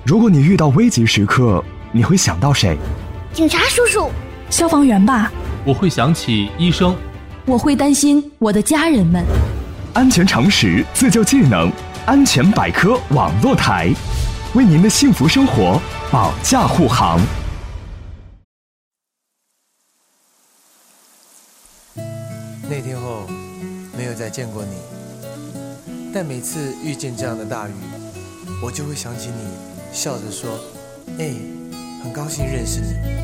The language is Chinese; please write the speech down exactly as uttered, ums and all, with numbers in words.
如果你遇到危急时刻，你会想到谁？ 警察叔叔。 消防员吧。 我会想起医生。 我会担心我的家人们。 安全常识，自救技能，安全百科网络台，为您的幸福生活保驾护航。 那天后没有再见过你，但每次遇见这样的大雨，我就会想起你，笑着说：“哎，很高兴认识你。”